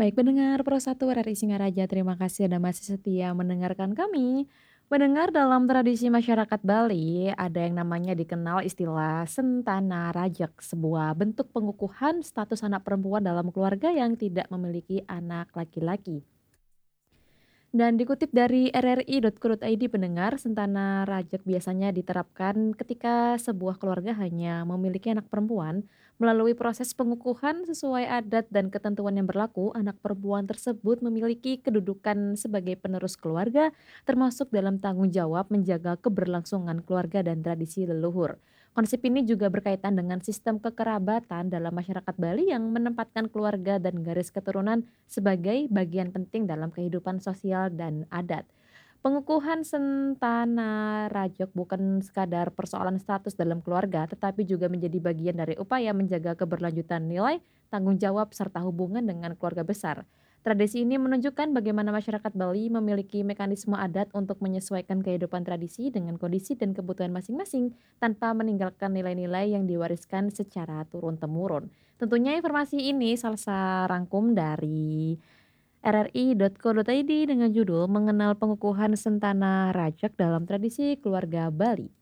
Baik pendengar Pro 1 RRI Singaraja, terima kasih Anda masih setia mendengarkan kami. Mendengar dalam tradisi masyarakat Bali, ada yang namanya dikenal istilah Sentana Rajak, sebuah bentuk pengukuhan status anak perempuan dalam keluarga yang tidak memiliki anak laki-laki. Dan dikutip dari rri.co.id pendengar, sentana rajak biasanya diterapkan ketika sebuah keluarga hanya memiliki anak perempuan. Melalui proses pengukuhan sesuai adat dan ketentuan yang berlaku, anak perempuan tersebut memiliki kedudukan sebagai penerus keluarga, termasuk dalam tanggung jawab menjaga keberlangsungan keluarga dan tradisi leluhur. Konsep ini juga berkaitan dengan sistem kekerabatan dalam masyarakat Bali yang menempatkan keluarga dan garis keturunan sebagai bagian penting dalam kehidupan sosial dan adat. Pengukuhan Sentana Rajok bukan sekadar persoalan status dalam keluarga, tetapi juga menjadi bagian dari upaya menjaga keberlanjutan nilai, tanggung jawab, serta hubungan dengan keluarga besar. Tradisi ini menunjukkan bagaimana masyarakat Bali memiliki mekanisme adat untuk menyesuaikan kehidupan tradisi dengan kondisi dan kebutuhan masing-masing tanpa meninggalkan nilai-nilai yang diwariskan secara turun-temurun. Tentunya informasi ini salah rangkum dari rri.co.id dengan judul Mengenal Pengukuhan Sentana Rajak dalam Tradisi Keluarga Bali.